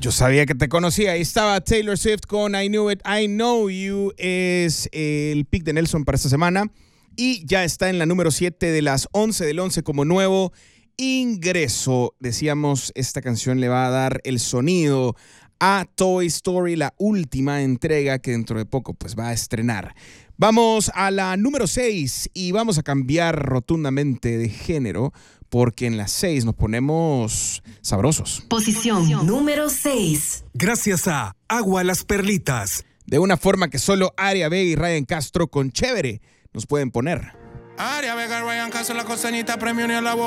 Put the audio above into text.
Yo sabía que te conocía. Ahí estaba Taylor Swift con I Knew It, I Know You. Es el pick de Nelson para esta semana. Y ya está en la número 7 de las 11 del 11 como nuevo ingreso. Decíamos, esta canción le va a dar el sonido a Toy Story, la última entrega que dentro de poco pues va a estrenar. Vamos a la número 6 y vamos a cambiar rotundamente de género porque en la 6 nos ponemos sabrosos. Posición número 6. Gracias a Agua Las Perlitas. De una forma que solo Aria Vega y Ryan Castro con Chévere nos pueden poner. Aria Vega, Ryan Castro, la costeñita, premio ni a la boca.